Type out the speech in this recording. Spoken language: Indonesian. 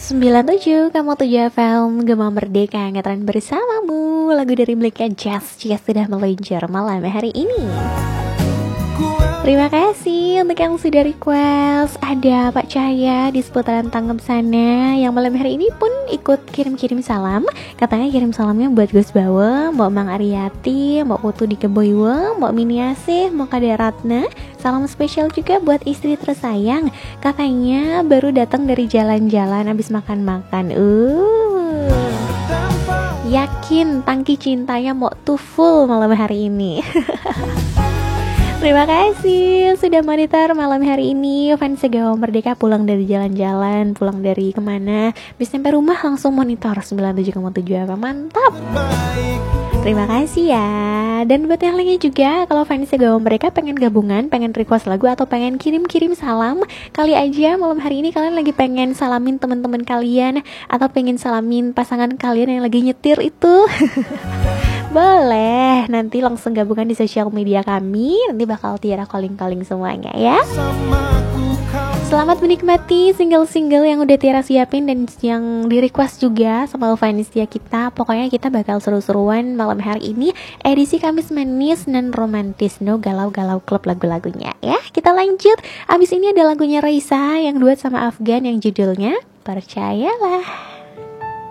97,7 FM Gema Merdeka ngetren bersamamu. Lagu dari Blink Jazz sudah meluncur malam hari ini. Terima kasih untuk yang sudah request. Ada Pak Cahaya di seputaran Tanggap sana yang malam hari ini pun ikut kirim-kirim salam. Katanya kirim salamnya buat Gus Bawa, Mbak Mang Ariati, Mbak Putu di Keboiwa, Mbak Miniasih, Mbak Kaderatna. Salam spesial juga buat istri tersayang. Katanya baru datang dari jalan-jalan habis makan-makan. Yakin tangki cintanya mau tuh full malam hari ini. Terima kasih sudah monitor malam hari ini. Fans Gema Merdeka pulang dari jalan-jalan, pulang dari kemana, bisa sampai rumah langsung monitor 97,7 FM. Mantap. Terima kasih ya. Dan buat yang lainnya juga, kalau fans Gema Merdeka pengen gabungan, pengen request lagu atau pengen kirim-kirim salam, kali aja malam hari ini kalian lagi pengen salamin teman-teman kalian atau pengen salamin pasangan kalian yang lagi nyetir itu. Boleh, nanti langsung gabungan di sosial media kami. Nanti bakal Tiara calling-calling semuanya ya. Selamat menikmati single-single yang udah Tiara siapin dan yang di request juga sama fans kita. Pokoknya kita bakal seru-seruan malam hari ini. Edisi Kamis manis dan romantis, no galau-galau klub lagu-lagunya ya. Kita lanjut. Abis ini ada lagunya Raisa yang duet sama Afgan yang judulnya Percayalah.